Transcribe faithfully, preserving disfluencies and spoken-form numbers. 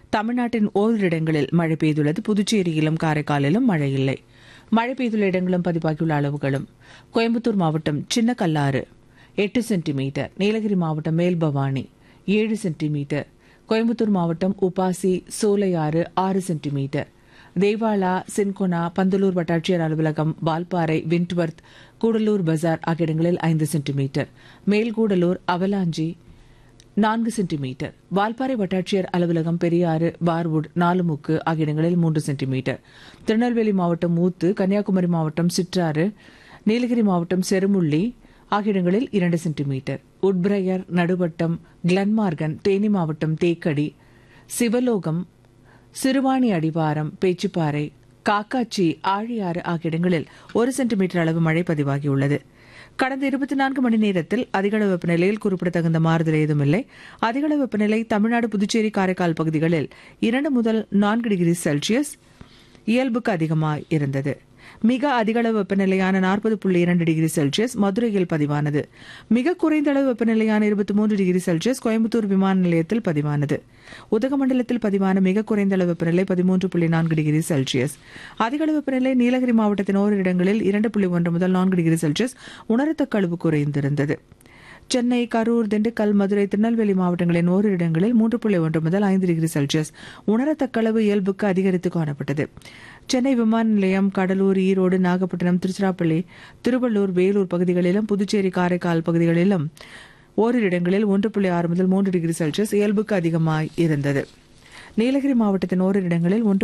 தமிழ்நாட்டின் ஓரிரு இடங்களில் மழை பெய்துள்ளது. புதுச்சேரியிலும் காரைக்காலிலும் மழை இல்லை. மழை பெய்துள்ள இடங்களும் பதிவாகியுள்ள அளவுகளும்: கோயம்புத்தூர் மாவட்டம் சின்ன கல்லாறு எட்டு சென்டிமீட்டர், நீலகிரி மாவட்டம் மேல்பவானி ஏழு சென்டிமீட்டர், கோயம்புத்தூர் மாவட்டம் உபாசி சோலையாறு ஆறு சென்டிமீட்டர், தேவாலா சின்கொனா பந்தலூர் வட்டாட்சியர் அலுவலகம் வால்பாறை விண்ட்வர்த் கூடலூர் பஜார் ஆகிய இடங்களில் ஐந்து சென்டிமீட்டர், மேல்கூடலூர் அவலாஞ்சி நான்கு சென்டிமீட்டர், வால்பாறை வட்டாட்சியர் அலுவலகம் பெரியாறு பார்வுட் நாலுமுக்கு ஆகிய இடங்களில் மூன்று சென்டிமீட்டர், திருநெல்வேலி மாவட்டம் ஊத்து, கன்னியாகுமரி மாவட்டம் சிற்றாறு, நீலகிரி மாவட்டம் செருமுள்ளி ஆகிய இடங்களில் இரண்டு சென்டிமீட்டர், உட்பிரையர் நடுவட்டம் கிளன்மார்கன், தேனி மாவட்டம் தேக்கடி, சிவலோகம், சிறுவாணி அடிவாரம், பேச்சுப்பாறை, காக்காச்சி, ஆழியாறு ஆகிய இடங்களில் ஒரு சென்டிமீட்டர் அளவு மழை பதிவாகியுள்ளது. கடந்த இருபத்தி நான்கு மணி நேரத்தில் அதிகளவு வெப்பநிலையில் குறிப்பிடத்தகுந்த மாறுதல் ஏதுமில்லை. அதிகளவு வெப்பநிலை தமிழ்நாடு, புதுச்சேரி, காரைக்கால் பகுதிகளில் இரண்டு முதல் நான்கு டிகிரி செல்சியஸ் இயல்புக்கு அதிகமாக இருந்தது. மிக அதிகளவு வெப்பநிலையான நாற்பது புள்ளி இரண்டு டிகிரி செல்சியஸ் மதுரையில் பதிவானது. மிக குறைந்த அளவு வெப்பநிலையான இருபத்தி மூன்று டிகிரி செல்சியஸ் கோயம்புத்தூர் விமான நிலையத்தில் பதிவானது. உதகமண்டலத்தில் பதிவான மிக குறைந்த அளவு வெப்பநிலை பதிமூன்று புள்ளி நான்கு டிகிரி செல்சியஸ். அதிகளவு வெப்பநிலை நீலகிரி மாவட்டத்தின் ஓரிரு இடங்களில் இரண்டு புள்ளி ஒன்று முதல் நான்கு டிகிரி செல்சியஸ் உணரத்தக்க அளவு குறைந்திருந்தது. சென்னை, கரூர், திண்டுக்கல், மதுரை, திருநெல்வேலி மாவட்டங்களின் ஓரிரு இடங்களில் மூன்று புள்ளி ஒன்று முதல் ஐந்து டிகிரி செல்சியஸ் உணரத்தக்க அளவு இயல்புக்கு அதிகரித்து காணப்பட்டது. சென்னை விமான நிலையம், கடலூர், ஈரோடு, நாகப்பட்டினம், திருச்சிராப்பள்ளி, திருவள்ளூர், வேலூர் பகுதிகளிலும் புதுச்சேரி, காரைக்கால் பகுதிகளிலும் ஓரிரு இடங்களில் ஒன்று புள்ளி ஆறு முதல் மூன்று டிகிரி செல்சியஸ் இயல்புக்கு அதிகமாய் இருந்தது. நீலகிரி மாவட்டத்தின் ஓரிரு இடங்களில் ஒன்று